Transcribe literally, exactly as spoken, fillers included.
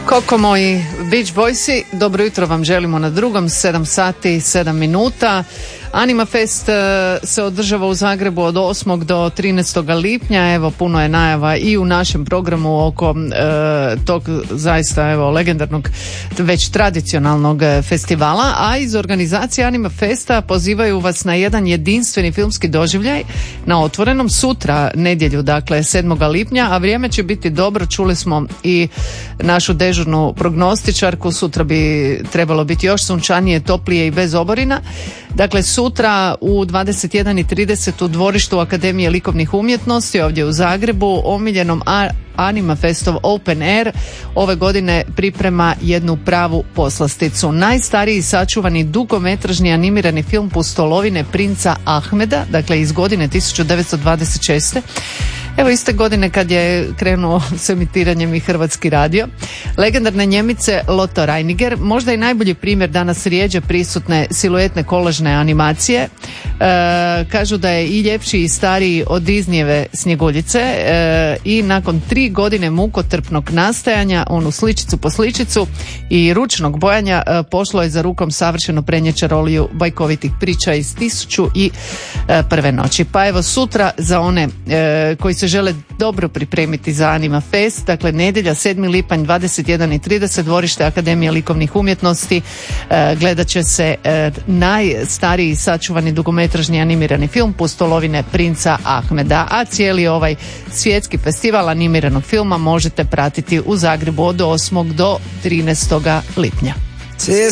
Koko moji Beach Boysi, dobro jutro vam želimo na drugom, sedam sati, sedam minuta. Anima Fest se održava u Zagrebu od osmog do trinaestog lipnja. Evo, puno je najava i u našem programu oko e, tog zaista evo legendarnog, već tradicionalnog festivala, a iz organizacije Anima Festa pozivaju vas na jedan jedinstveni filmski doživljaj na otvorenom sutra, nedjelju, dakle sedmog lipnja, a vrijeme će biti dobro. Čuli smo i našu dežurnu prognostičarku, sutra bi trebalo biti još sunčanije, toplije i bez oborina. Dakle, sutra u dvadeset jedan i trideset u dvorištu Akademije likovnih umjetnosti ovdje u Zagrebu, omiljenom Anima Festov Open Air ove godine priprema jednu pravu poslasticu. Najstariji sačuvani dugometražni animirani film Pustolovine princa Ahmeda, dakle iz godine tisuću devetsto dvadeset šeste. Evo, iste godine kad je krenuo s emitiranjem i Hrvatski radio. Legendarne Njemice Lotte Reiniger, možda i najbolji primjer danas rijeđe prisutne siluetne kolažne animacije. E, kažu da je i ljepši i stariji od Disneyjeve Snjeguljice e, i nakon tri godine mukotrpnog nastajanja, onu sličicu po sličicu i ručnog bojanja, e, pošlo je za rukom savršeno prenjeće roliju bajkovitih priča iz tisuću i prve noći. Pa evo, sutra za one e, koji se žele dobro pripremiti za Anima Fest, dakle nedjelja sedmi lipanj, dvadeset jedan i trideset, dvorište Akademije likovnih umjetnosti, e, gledat će se e, najstariji sačuvani dugometražni animirani film Pustolovine princa Ahmeda, a cijeli ovaj svjetski festival animiranog filma možete pratiti u Zagrebu od osmog do trinaestog lipnja.